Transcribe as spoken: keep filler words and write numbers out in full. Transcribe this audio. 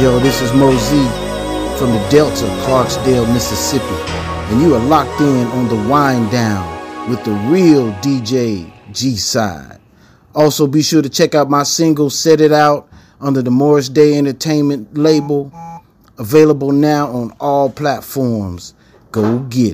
Yo, this is Mo Z from the Delta, Clarksdale, Mississippi, and you are locked in on the Wind Down with the real D J G-Side. Also, be sure to check out my single, Set It Out, under the Morris Day Entertainment label, available now on all platforms. Go get it.